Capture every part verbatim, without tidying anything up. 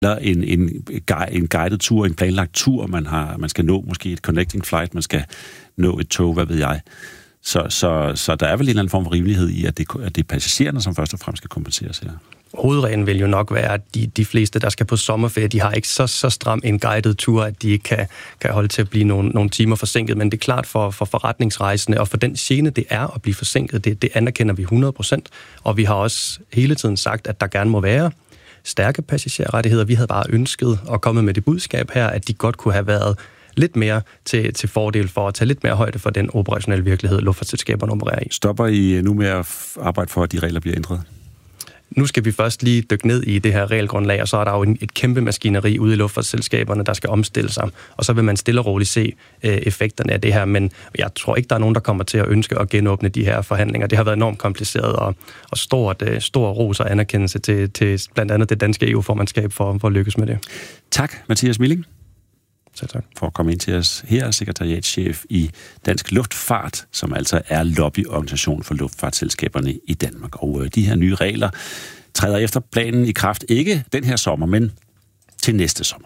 eller en, en, en guided tur, en planlagt tur, man, har, man skal nå måske et connecting flight, man skal nå et tog, hvad ved jeg. Så, så, så der er vel en eller anden form for rimelighed i, at det, at det er passagererne, som først og fremmest skal kompenseres her. Hovedreglen vil jo nok være, at de, de fleste, der skal på sommerferie, de har ikke så, så stram en guided tur, at de ikke kan, kan holde til at blive nogle, nogle timer forsinket. Men det er klart for, for forretningsrejsende, og for den gene, det er at blive forsinket, det, det anerkender vi hundrede procent. Og vi har også hele tiden sagt, at der gerne må være stærke passagerrettigheder. Vi havde bare ønsket at komme med det budskab her, at de godt kunne have været lidt mere til, til fordel for at tage lidt mere højde for den operationelle virkelighed, luftfartsselskaberne opererer i. Stopper I nu med at arbejde for, at de regler bliver ændret? Nu skal vi først lige dykke ned i det her regelgrundlag, og så er der jo et kæmpe maskineri ude i luftfartsselskaberne, der skal omstille sig, og så vil man stille og roligt se øh, effekterne af det her, men jeg tror ikke, der er nogen, der kommer til at ønske at genåbne de her forhandlinger. Det har været enormt kompliceret, og, og stort, øh, stor ros og anerkendelse til, til blandt andet det danske E U-formandskab for, for at lykkes med det. Tak, Mathias Milling. Så tak. For at komme ind til os her, sekretariatschef i Dansk Luftfart, som altså er lobbyorganisation for luftfartsselskaberne i Danmark. Og de her nye regler træder efter planen i kraft ikke den her sommer, men til næste sommer.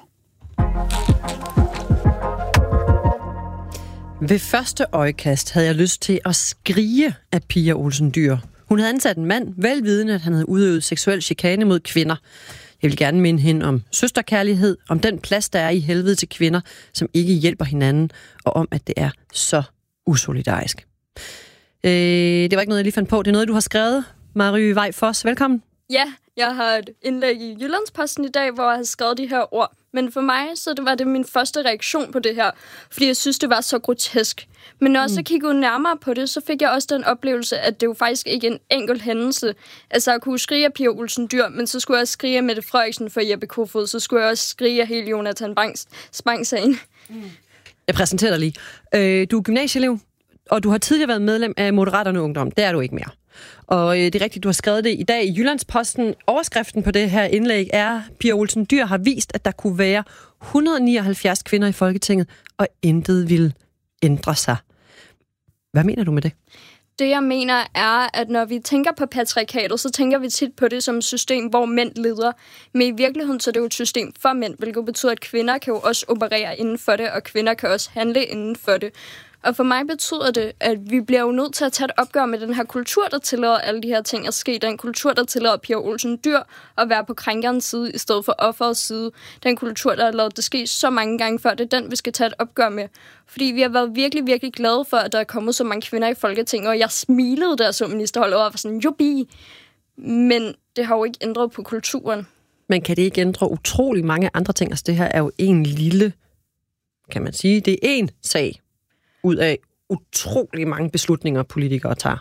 Ved første øjekast havde jeg lyst til at skrige af Pia Olsen Dyhr. Hun havde ansat en mand, velvidende, at han havde udøvet seksuel chikane mod kvinder. Jeg vil gerne minde hende om søsterkærlighed, om den plads, der er i helvede til kvinder, som ikke hjælper hinanden, og om, at det er så usolidarisk. Øh, det var ikke noget, jeg lige fandt på. Det er noget, du har skrevet, Mary Vej Foss. Velkommen. Ja, jeg har et indlæg i Jyllandsposten i dag, hvor jeg har skrevet de her ord. Men for mig, så det var det min første reaktion på det her, fordi jeg synes, det var så grotesk. Men når jeg så kiggede nærmere på det, så fik jeg også den oplevelse, at det jo faktisk ikke er en enkelt hændelse. Altså, jeg kunne skrige af Pia Olsen Dyhr, men så skulle jeg skrige af Mette Frederiksen for Jeppe Kofod, så skulle jeg også skrige af hele Jonathan Spang-sagen. Mm. Jeg præsenterer dig lige. Øh, du er gymnasieelev, og du har tidligere været medlem af Moderaterne Ungdom. Det er du ikke mere. Og øh, det er rigtigt, du har skrevet det i dag i Jyllandsposten. Overskriften på det her indlæg er, Pia Olsen Dyhr har vist, at der kunne være et hundrede og nioghalvfjerds kvinder i Folketinget, og intet ville ændre sig. Hvad mener du med det? Det, jeg mener, er, at når vi tænker på patriarkatet, så tænker vi tit på det som et system, hvor mænd leder. Men i virkeligheden, så er det jo et system for mænd, hvilket betyder, at kvinder kan jo også operere inden for det, og kvinder kan også handle inden for det. Og for mig betyder det, at vi bliver jo nødt til at tage et opgør med den her kultur, der tillader alle de her ting at ske. Den kultur, der tillader Pia Olsen Dyhr at være på krænkerens side, i stedet for offerets side. Den kultur, der har lavet det ske så mange gange før, det er den, vi skal tage et opgør med. Fordi vi har været virkelig, virkelig glade for, at der er kommet så mange kvinder i Folketinget, og jeg smilede der som ministerholdet og var sådan, jubi. Men det har jo ikke ændret på kulturen. Men kan det ikke ændre utrolig mange andre ting? Altså det her er jo en lille, kan man sige, det er en sag ud af utrolig mange beslutninger, politikere tager.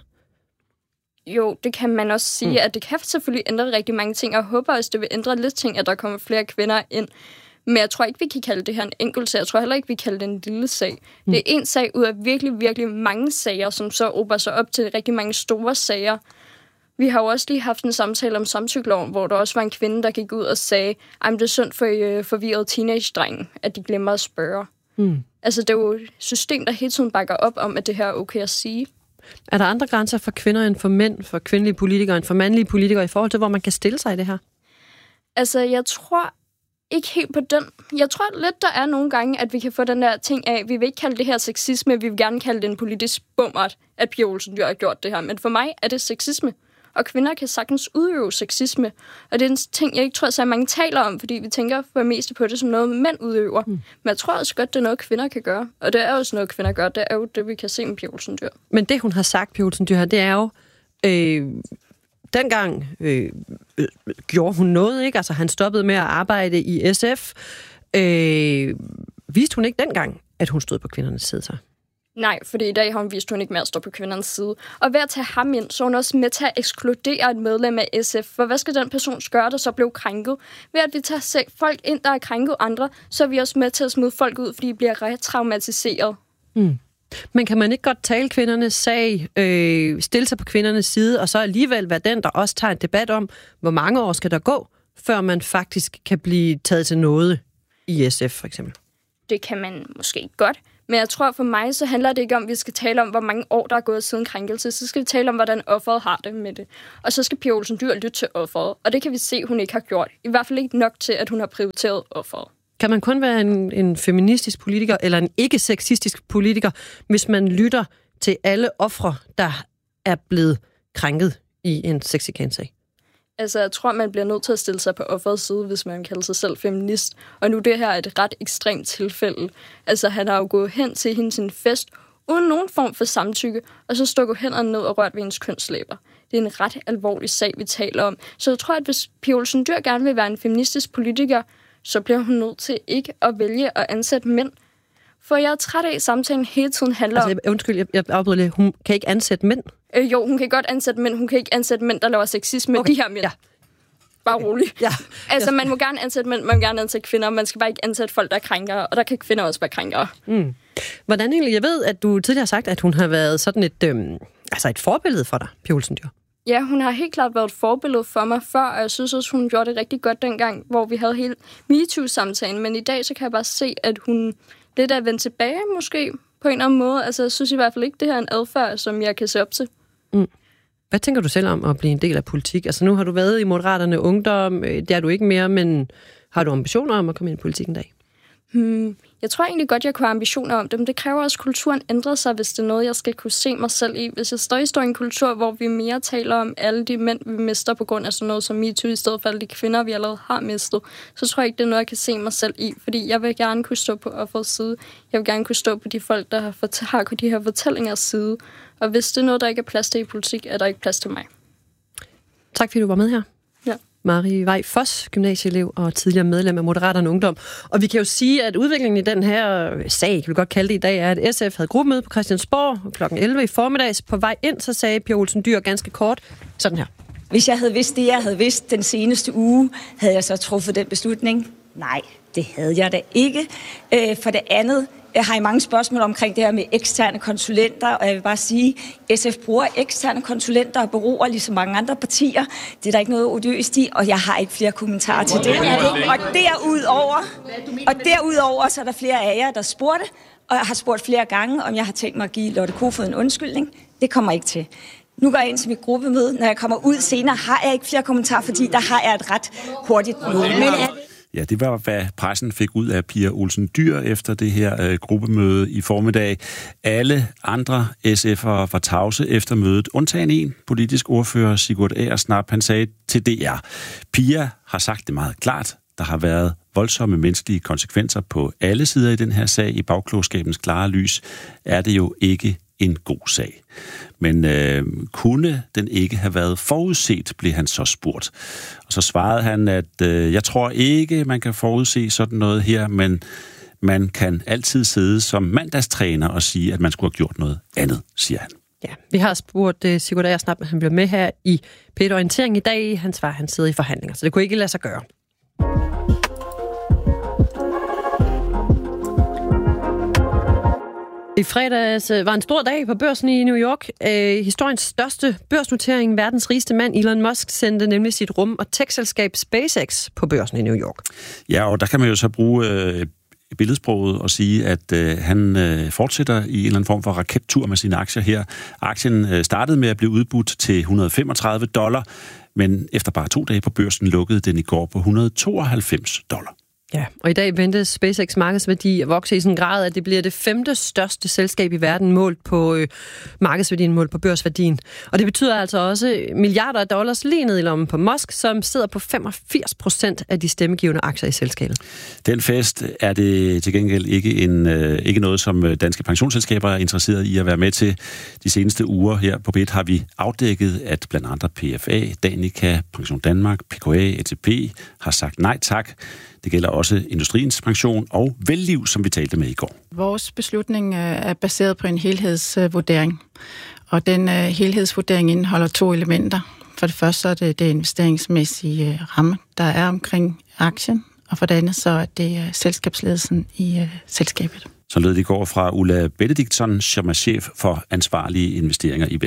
Jo, det kan man også sige, mm. at det kan selvfølgelig ændre rigtig mange ting, og jeg håber også, det vil ændre lidt ting, at der kommer flere kvinder ind. Men jeg tror ikke, vi kan kalde det her en enkelt sag. Jeg tror heller ikke, vi kan kalde det en lille sag. Mm. Det er en sag ud af virkelig, virkelig mange sager, som så åber sig op til rigtig mange store sager. Vi har jo også lige haft en samtale om samtykkeloven, hvor der også var en kvinde, der gik ud og sagde, at det er synd for øh, forvirrede teenage-drenge, at de glemmer at spørge. Mm. Altså, det er jo et system, der hele tiden bakker op om, at det her er okay at sige. Er der andre grænser for kvinder end for mænd, for kvindelige politikere end for mandlige politikere, i forhold til, hvor man kan stille sig i det her? Altså, jeg tror ikke helt på den. Jeg tror lidt, der er nogle gange, at vi kan få den der ting af, vi vil ikke kalde det her sexisme, vi vil gerne kalde det en politisk bummert, at Pia Olsen Dyhr har gjort det her. Men for mig er det sexisme. Og kvinder kan sagtens udøve sexisme. Og det er en ting, jeg ikke tror, at mange taler om, fordi vi tænker for det meste på det som noget, mænd udøver. Mm. Men jeg tror også godt, det er noget, kvinder kan gøre. Og det er også noget, kvinder gør. Det er jo det, vi kan se med Pia Olsen Dyhr. Men det, hun har sagt, Pia Olsen Dyhr, det er jo, øh, dengang øh, øh, gjorde hun noget, ikke? Altså, han stoppede med at arbejde i S F. Øh, viste hun ikke dengang, at hun stod på kvindernes side så? Nej, fordi i dag har hun vist, at hun ikke mere står på kvindernes side. Og ved at tage ham ind, så er hun også med til at ekskludere et medlem af S F. For hvad skal den person gøre, der så blev krænket? Ved at vi tager folk ind, der er krænket andre, så er vi også med til at smide folk ud, fordi de bliver retraumatiseret. Mm. Men kan man ikke godt tale kvindernes sag, øh, stille sig på kvindernes side, og så alligevel være den, der også tager en debat om, hvor mange år skal der gå, før man faktisk kan blive taget til noget i S F, for eksempel? Det kan man måske godt. Men jeg tror for mig, så handler det ikke om, at vi skal tale om, hvor mange år der er gået siden krænkelse. Så skal vi tale om, hvordan offeret har det med det. Og så skal Pia Olsen Dyhr lytte til offeret. Og det kan vi se, hun ikke har gjort. I hvert fald ikke nok til, at hun har prioriteret offeret. Kan man kun være en, en feministisk politiker eller en ikke-sexistisk politiker, hvis man lytter til alle ofre, der er blevet krænket i en sexchikane-sag? Altså, jeg tror, man bliver nødt til at stille sig på offerets side, hvis man kalder sig selv feminist. Og nu det her er et ret ekstremt tilfælde. Altså, han har jo gået hen til hende sin fest, uden nogen form for samtykke, og så stukket hænderne ned og rørt ved hendes kønslæber. Det er en ret alvorlig sag, vi taler om. Så jeg tror, at hvis Pia Olsen Dyhr gerne vil være en feministisk politiker, så bliver hun nødt til ikke at vælge at ansætte mænd. For jeg er træt af, at samtalen hele tiden handler altså, om... Undskyld, jeg, jeg afbryder lidt. Hun kan ikke ansætte mænd? Øh, jo, hun kan godt ansætte mænd. Hun kan ikke ansætte mænd, der laver sexisme. Okay. De her mænd. Ja. Bare okay. roligt. Ja. Altså, man må gerne ansætte mænd, man må gerne ansætte kvinder. Man skal bare ikke ansætte folk, der er krænkere. Og der kan kvinder også være krænkere. Mm. Hvordan egentlig? Jeg ved, at du tidligere har sagt, at hun har været sådan et, øhm, altså et forbillede for dig, Pia Olsen Dyhr. Ja, hun har helt klart været et forbillede for mig før, og jeg synes også, hun gjorde det rigtig godt dengang, hvor vi havde hele MeToo-samtalen. Men i dag, så kan jeg bare se, at hun lidt er vendt tilbage, måske, på en eller anden måde. Altså, jeg synes i hvert fald ikke, det her er en adfærd, som jeg kan se op til. Mm. Hvad tænker du selv om at blive en del af politik? Altså, nu har du været i Moderaterne Ungdom, det er du ikke mere, men har du ambitioner om at komme ind i politik en dag? Hmm, jeg tror egentlig godt, jeg kunne have ambitioner om det, men det kræver også, at kulturen ændrer sig, hvis det er noget, jeg skal kunne se mig selv i. Hvis jeg stadig står i en kultur, hvor vi mere taler om alle de mænd, vi mister på grund af sådan noget som MeToo, i stedet for alle de kvinder, vi allerede har mistet, så tror jeg ikke, det er noget, jeg kan se mig selv i. Fordi jeg vil gerne kunne stå på offerets side. Jeg vil gerne kunne stå på de folk, der har, fort- har de her fortællingers side. Og hvis det er noget, der ikke er plads til i politik, er der ikke plads til mig. Tak fordi du var med her. Ja. Marie Vej Foss, gymnasieelev og tidligere medlem af Moderaterne Ungdom. Og vi kan jo sige, at udviklingen i den her sag, kan vi godt kalde det i dag, er, at S F havde gruppemøde på Christiansborg klokken elleve i formiddags. På vej ind, så sagde Pia Olsen Dyhr ganske kort sådan her. Hvis jeg havde vidst det, jeg havde vidst den seneste uge, havde jeg så truffet den beslutning? Nej, det havde jeg da ikke. Øh, for det andet, jeg har I mange spørgsmål omkring det her med eksterne konsulenter, og jeg vil bare sige, at S F bruger eksterne konsulenter og bureauer, ligesom mange andre partier. Det er der ikke noget odiøst i, og jeg har ikke flere kommentarer til det. Og derudover, og derudover så er der flere af jer, der spurgte, og jeg har spurgt flere gange, om jeg har tænkt mig at give Lotte Kofod en undskyldning. Det kommer ikke til. Nu går jeg ind til mit gruppemøde. Når jeg kommer ud senere, har jeg ikke flere kommentarer, fordi der har jeg et ret hurtigt møde. Men Ja, det var, hvad pressen fik ud af Pia Olsen Dyhr efter det her øh, gruppemøde i formiddag. Alle andre S F'ere var tavse efter mødet, undtagen en politisk ordfører, Sigurd Agersnap. Han sagde til D R, Pia har sagt det meget klart. Der har været voldsomme menneskelige konsekvenser på alle sider i den her sag. I bagklogskabens klare lys er det jo ikke en god sag. Men øh, kunne den ikke have været forudset, blev han så spurgt. Og så svarede han, at øh, jeg tror ikke, man kan forudse sådan noget her, men man kan altid sidde som mandagstræner og sige, at man skulle have gjort noget andet, siger han. Ja, vi har spurgt uh, Sigurd Agersnap, at han bliver med her i P et Orientering i dag. Han svarer, at han sidder i forhandlinger, så det kunne ikke lade sig gøre. I fredags var en stor dag på børsen i New York. Eh, historiens største børsnotering, verdens rigeste mand, Elon Musk, sendte nemlig sit rum- og tech-selskab SpaceX på børsen i New York. Ja, og der kan man jo så bruge øh, billedsproget og sige, at øh, han øh, fortsætter i en eller anden form for rakettur med sine aktier her. Aktien øh, startede med at blive udbudt til et hundrede og femogtredive dollar, men efter bare to dage på børsen lukkede den i går på et hundrede og tooghalvfems dollar. Ja, og i dag ventes SpaceX markedsværdi at vokse i sådan en grad, at det bliver det femte største selskab i verden målt på øh, markedsværdien, målt på børsværdien. Og det betyder altså også milliarder af dollars lige ned i lommen på Musk, som sidder på femogfirs procent af de stemmegivende aktier i selskabet. Den fest er det til gengæld ikke, en, øh, ikke noget, som danske pensionsselskaber er interesseret i at være med til. De seneste uger her på B et har vi afdækket, at blandt andre P F A, Danica, Pension Danmark, P K A, A T P har sagt nej tak. Det gælder også Industriens Pension og Velliv, som vi talte med i går. Vores beslutning er baseret på en helhedsvurdering, og den helhedsvurdering indeholder to elementer. For det første så er det det investeringsmæssige ramme, der er omkring aktien, og for det andet så er det selskabsledelsen i selskabet. Så lød det i går fra Ulla Benediktsson, som er chef for ansvarlige investeringer i Velliv.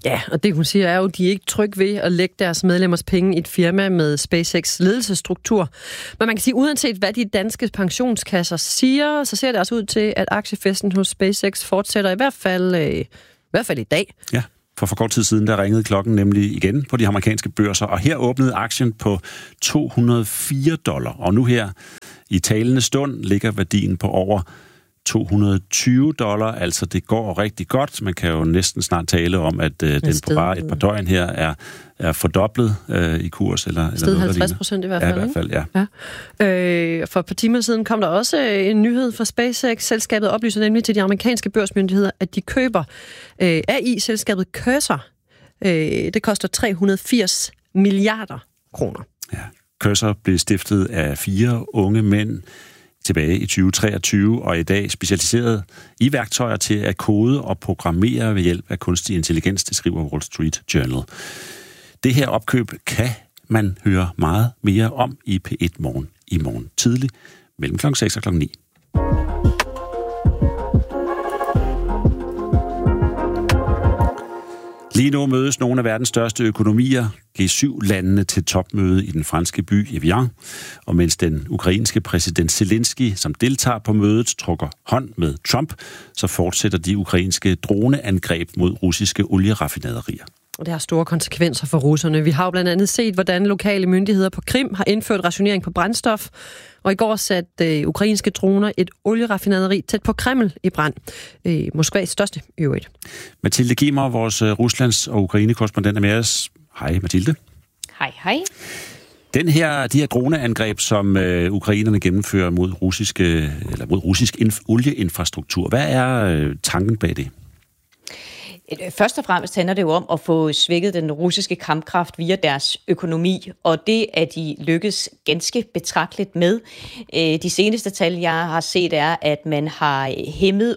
Ja, og det hun siger er jo, at de er ikke trygge ved at lægge deres medlemmers penge i et firma med SpaceX ledelsesstruktur. Men man kan sige, uanset hvad de danske pensionskasser siger, så ser det også ud til, at aktiefesten hos SpaceX fortsætter i hvert fald, øh, i hvert fald i dag. Ja, for for kort tid siden, der ringede klokken nemlig igen på de amerikanske børser, og her åbnede aktien på to hundrede og fire dollar. Og nu her i talende stund ligger værdien på over to hundrede og tyve dollar, altså det går rigtig godt. Man kan jo næsten snart tale om, at øh, den på bare et par døgn her er, er fordoblet øh, i kurs. Eller, Sted eller halvtreds procent i hvert fald. Ja, i hvert fald, ja. ja. Øh, for et par timer siden kom der også en nyhed fra SpaceX. Selskabet oplyser nemlig til de amerikanske børsmyndigheder, at de køber øh, A I-selskabet Cursor. Øh, det koster tre hundrede og firs milliarder kroner. Ja. Cursor blev stiftet af fire unge mænd tilbage i tyve treogtyve, og i dag specialiseret i værktøjer til at kode og programmere ved hjælp af kunstig intelligens, det skriver Wall Street Journal. Det her opkøb kan man høre meget mere om i P et Morgen i morgen tidlig, mellem klokken seks og klokken ni. Lige nu mødes nogle af verdens største økonomier, G syv-landene, til topmøde i den franske by Evian. Og mens den ukrainske præsident Zelensky, som deltager på mødet, trukker hånd med Trump, så fortsætter de ukrainske droneangreb mod russiske olieraffinaderier. Og det har store konsekvenser for russerne. Vi har jo blandt andet set, hvordan lokale myndigheder på Krim har indført rationering på brændstof. Og i går satte øh, ukrainske droner et olieraffinaderi tæt på Kreml i brand. Øh, Moskvas største i øvrigt. Mathilde Gimer, vores øh, Ruslands- og Ukraine-korrespondent er med os. Hej Mathilde. Hej, hej. Den her, de her droneangreb, som øh, ukrainerne gennemfører mod, russiske, eller mod russisk inf- olieinfrastruktur, hvad er øh, tanken bag det? Først og fremmest handler det jo om at få svækket den russiske kampkraft via deres økonomi, og det er de lykkes ganske betragteligt med. De seneste tal, jeg har set, er, at man har hæmmet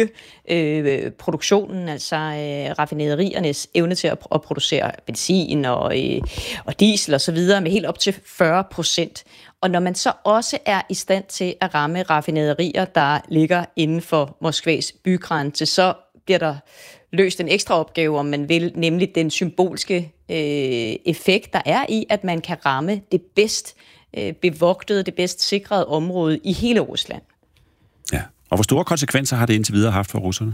olieproduktionen, altså raffineriernes evne til at producere benzin og, og diesel osv. med helt op til fyrre procent. Og når man så også er i stand til at ramme raffinaderier, der ligger inden for Moskvas bygrænse, så bliver der løst en ekstra opgave, om man vil, nemlig den symbolske øh, effekt, der er i, at man kan ramme det bedst øh, bevogtede, det bedst sikrede område i hele Rusland. Ja, og hvor store konsekvenser har det indtil videre haft for russerne?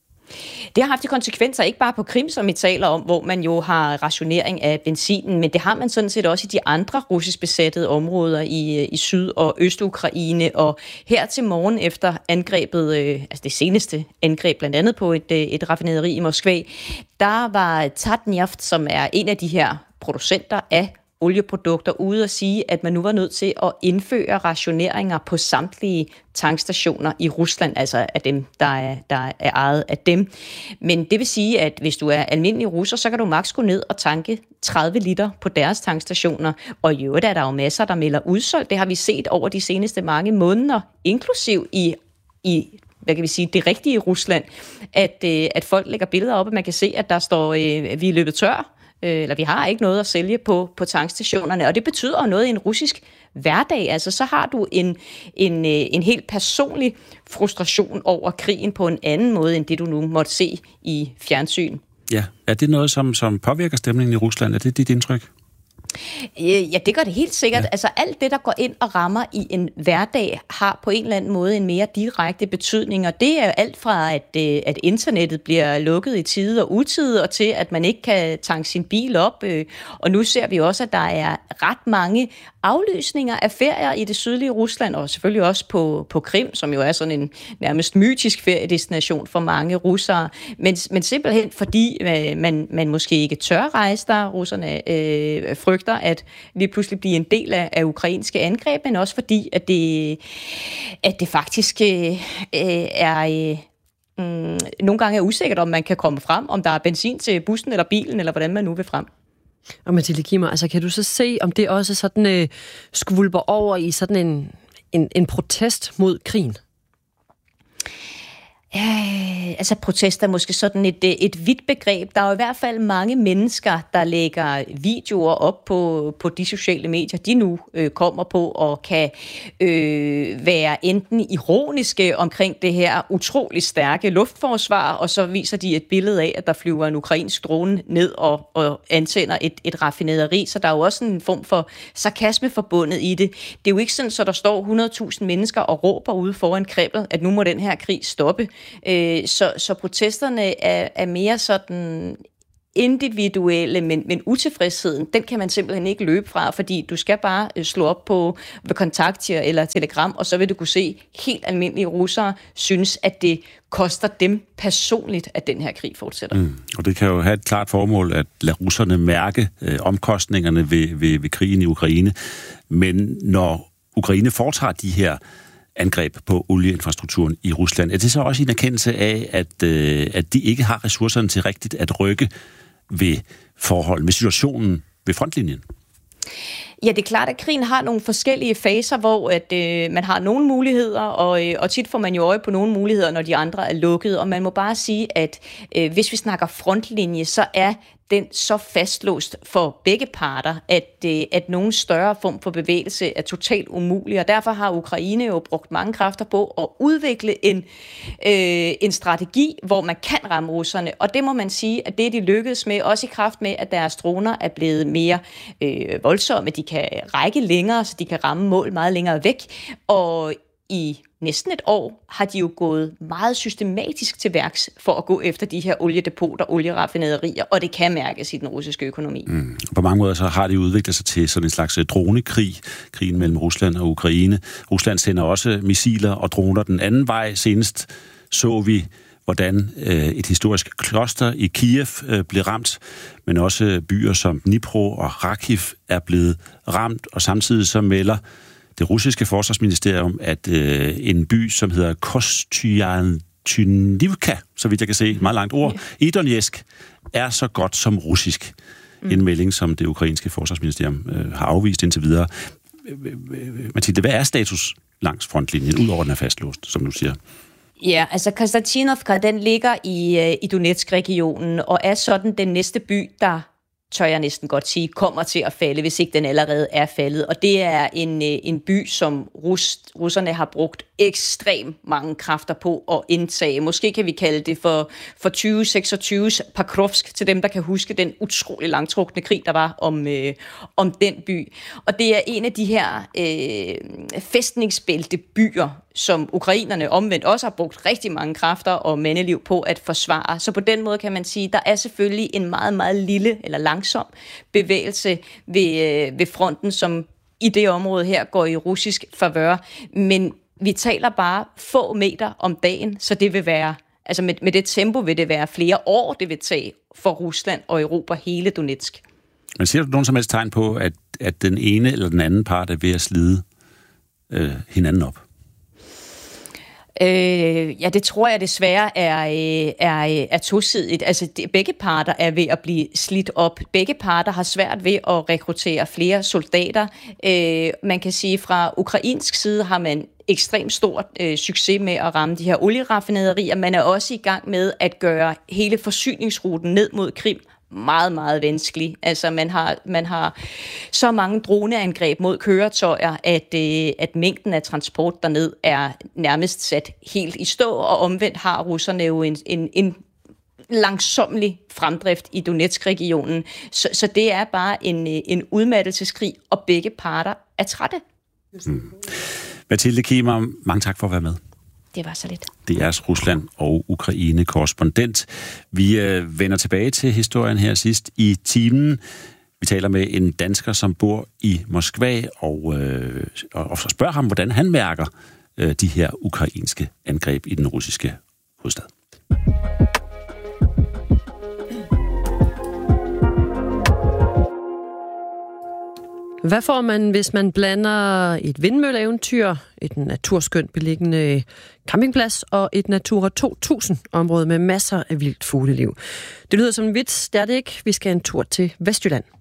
Det har haft de konsekvenser, ikke bare på Krim, som vi taler om, hvor man jo har rationering af benzinen, men det har man sådan set også i de andre russisk besatte områder i, i Syd- og Øst-Ukraine. Og her til morgen efter angrebet, øh, altså det seneste angreb blandt andet på et, et raffinaderi i Moskva, der var Tatneft, som er en af de her producenter af olieprodukter, ude at sige, at man nu var nødt til at indføre rationeringer på samtlige tankstationer i Rusland, altså af dem, der er, der er ejet af dem. Men det vil sige, at hvis du er almindelig russer, så kan du maks gå ned og tanke tredive liter på deres tankstationer, og i øvrigt er der jo masser, der melder udsolgt. Det har vi set over de seneste mange måneder, inklusiv i, i hvad kan vi sige, det rigtige i Rusland, at, at folk lægger billeder op, og man kan se, at der står, at vi er løbet tør, eller vi har ikke noget at sælge på, på tankstationerne, og det betyder noget i en russisk hverdag. Altså, så har du en, en, en helt personlig frustration over krigen på en anden måde, end det du nu måtte se i fjernsyn. Ja, er det noget, som, som påvirker stemningen i Rusland? Er det dit indtryk? Ja, det gør det helt sikkert. Ja. Altså alt det, der går ind og rammer i en hverdag, har på en eller anden måde en mere direkte betydning, og det er alt fra, at, at internettet bliver lukket i tide og utide, og til, at man ikke kan tanke sin bil op. Og nu ser vi også, at der er ret mange aflysninger af ferier i det sydlige Rusland, og selvfølgelig også på, på Krim, som jo er sådan en nærmest mytisk feriedestination for mange russere, men, men simpelthen fordi man, man måske ikke tør rejse der. Russerne øh, frygter at lige pludselig blive en del af, af ukrainske angreb, men også fordi, at det, at det faktisk øh, er... Øh, mm, nogle gange er usikkert, om man kan komme frem, om der er benzin til bussen eller bilen, eller hvordan man nu vil frem. Og Mathilde Gimer, altså kan du så se, om det også sådan øh, skvulper over i sådan en, en, en protest mod krigen? Øh, altså protester er måske sådan et, et vidt begreb. Der er jo i hvert fald mange mennesker, der lægger videoer op på, på de sociale medier, de nu øh, kommer på, og kan øh, være enten ironiske omkring det her utrolig stærke luftforsvar, og så viser de et billede af, at der flyver en ukrainsk drone ned og, og antænder et, et raffinaderi. Så der er jo også en form for sarkasme forbundet i det. Det er jo ikke sådan, så der står hundrede tusind mennesker og råber ude foran Kreml, at nu må den her krig stoppe. Så, så protesterne er, er mere sådan individuelle, men, men utilfredsheden, den kan man simpelthen ikke løbe fra, fordi du skal bare slå op på Kontaktia eller Telegram, og så vil du kunne se, helt almindelige russere synes, at det koster dem personligt, at den her krig fortsætter. Mm. Og det kan jo have et klart formål at lade russerne mærke øh, omkostningerne ved, ved, ved krigen i Ukraine, men når Ukraine foretager de her angreb på olieinfrastrukturen i Rusland. Er det så også en erkendelse af, at, øh, at de ikke har ressourcerne til rigtigt at rykke ved forhold, med situationen ved frontlinjen? Ja, det er klart, at krigen har nogle forskellige faser, hvor at, øh, man har nogle muligheder, og, øh, og tit får man jo øje på nogle muligheder, når de andre er lukket. Og man må bare sige, at øh, hvis vi snakker frontlinje, så er den så fastlåst for begge parter, at, øh, at nogen større form for bevægelse er totalt umulig. Og derfor har Ukraine jo brugt mange kræfter på at udvikle en, øh, en strategi, hvor man kan ramme russerne. Og det må man sige, at det de lykkedes med, også i kraft med, at deres droner er blevet mere øh, voldsomme. De kan række længere, så de kan ramme mål meget længere væk. Og i næsten et år har de jo gået meget systematisk til værks for at gå efter de her oliedepoter, olieraffinaderier, og det kan mærkes i den russiske økonomi. Mm. På mange måder så har de udviklet sig til sådan en slags dronekrig, krigen mellem Rusland og Ukraine. Rusland sender også missiler og droner den anden vej. Senest så vi, hvordan øh, et historisk kloster i Kiev øh, blev ramt, men også byer som Dnipro og Kharkiv er blevet ramt, og samtidig så melder det russiske forsvarsministerium, at øh, en by, som hedder Kostyantynivka, så vidt jeg kan se, et meget langt ord, i Donetsk, er så godt som russisk. Mm. En melding, som det ukrainske forsvarsministerium øh, har afvist indtil videre. Mathilde, hvad er status langs frontlinjen, udover den er fastlåst, som du siger? Ja, altså Konstantinovka, den ligger i, øh, i Donetsk-regionen, og er sådan den næste by, der tør jeg næsten godt sige, kommer til at falde, hvis ikke den allerede er faldet. Og det er en, en by, som Rus, russerne har brugt ekstremt mange kræfter på at indtage. Måske kan vi kalde det for, for tyve seksogtyve Pakrovsk, til dem, der kan huske den utrolig langtrukne krig, der var om, øh, om den by. Og det er en af de her øh, fæstningsbælte byer, som ukrainerne omvendt også har brugt rigtig mange kræfter og mandeliv på at forsvare. Så på den måde kan man sige, der er selvfølgelig en meget, meget lille eller langsom bevægelse ved, øh, ved fronten, som i det område her går i russisk favør. Men vi taler bare få meter om dagen, så det vil være, altså med, med det tempo vil det være flere år, det vil tage for Rusland og Europa hele Donetsk. Men ser du nogen som helst tegn på, at, at den ene eller den anden part er ved at slide øh, hinanden op? Øh, ja, det tror jeg desværre er, er, er tosidigt. Altså, det, begge parter er ved at blive slidt op. Begge parter har svært ved at rekruttere flere soldater. Øh, man kan sige, fra ukrainsk side har man ekstremt stort øh, succes med at ramme de her olieraffinaderier. Man er også i gang med at gøre hele forsyningsruten ned mod Krim meget, meget vanskelig. Altså, man har, man har så mange droneangreb mod køretøjer, at, øh, at mængden af transport derned er nærmest sat helt i stå, og omvendt har russerne jo en, en, en langsomlig fremdrift i Donetsk-regionen. Så, så det er bare en, en udmattelseskrig, og begge parter er trætte. Hmm. Mathilde Kiemer, mange tak for at være med. Det var så lidt. D R's Rusland og Ukraine-korrespondent. Vi øh, vender tilbage til historien her sidst i timen. Vi taler med en dansker, som bor i Moskva, og, øh, og spørger ham, hvordan han mærker øh, de her ukrainske angreb i den russiske hovedstad. Hvad får man, hvis man blander et vindmølleeventyr, et naturskønt beliggende campingplads og et Natura to tusind område med masser af vildt fugleliv? Det lyder som en vits, det er det ikke. Vi skal en tur til Vestjylland.